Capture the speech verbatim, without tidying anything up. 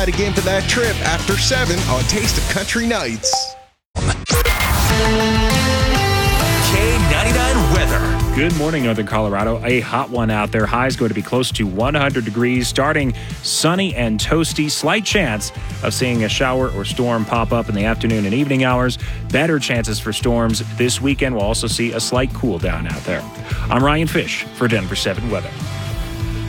Again for that trip after seven on Taste of Country Nights. K ninety-nine weather. Good morning, Northern Colorado. A hot one out there. Highs going to be close to one hundred degrees, starting sunny and toasty. Slight chance of seeing a shower or storm pop up in the afternoon and evening hours. Better chances for storms this weekend. We'll also see a slight cool down out there. I'm Ryan Fish for Denver seven Weather.